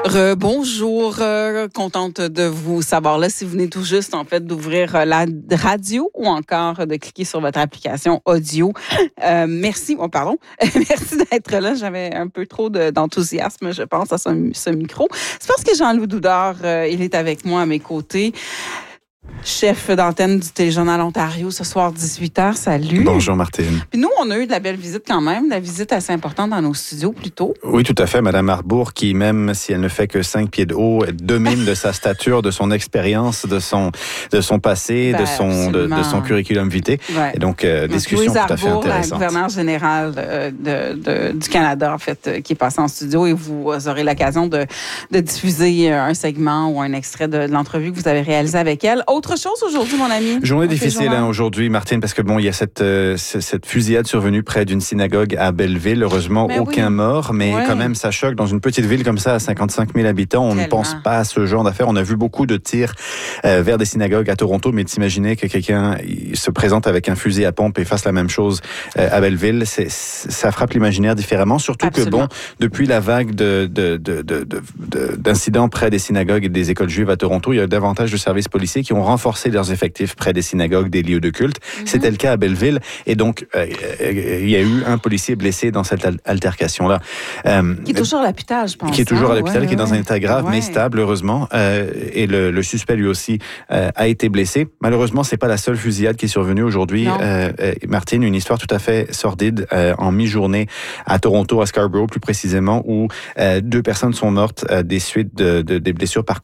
Bonjour, contente de vous savoir là si vous venez tout juste en fait d'ouvrir la radio ou encore de cliquer sur votre application audio. Merci, merci d'être là. J'avais un peu trop d'enthousiasme, je pense, à ce micro. C'est parce que Jean-Loup Doudard, il est avec moi à mes côtés. Chef d'antenne du Téléjournal Ontario ce soir 18h. Salut. Bonjour Martine. Puis nous, on a eu de la belle visite quand même, la visite assez importante dans nos studios plutôt. Oui, tout à fait. Madame Arbour, qui même si elle ne fait que 5 pieds de haut, domine de sa stature, de son expérience, de son passé, de son curriculum vitae. Ouais. Et donc, discussion tout à fait intéressante. La gouverneure générale du Canada, en fait, qui est passée en studio et vous aurez l'occasion de diffuser un segment ou un extrait de l'entrevue que vous avez réalisée avec elle. Autre chose aujourd'hui, mon ami? Journée difficile aujourd'hui, Martine, parce que bon, il y a cette fusillade survenue près d'une synagogue à Belleville. Heureusement, aucun mort, mais quand même, ça choque. Dans une petite ville comme ça, à 55 000 habitants, on ne pense pas à ce genre d'affaires. On a vu beaucoup de tirs vers des synagogues à Toronto, mais t'imaginer que quelqu'un se présente avec un fusil à pompe et fasse la même chose à Belleville, ça frappe l'imaginaire différemment. Surtout que depuis la vague d'incidents près des synagogues et des écoles juives à Toronto, il y a davantage de services policiers qui ont renforcé leurs effectifs près des synagogues, des lieux de culte. C'était le cas à Belleville. Et donc, il y a eu un policier blessé dans cette altercation-là. Qui est toujours à l'hôpital, je pense. Qui est toujours à l'hôpital, qui est dans un état grave, mais stable, heureusement. Et le suspect, lui aussi, a été blessé. Malheureusement, c'est pas la seule fusillade qui est survenue aujourd'hui. Martine, une histoire tout à fait sordide en mi-journée à Toronto, à Scarborough, plus précisément, où 2 personnes sont mortes des suites des blessures par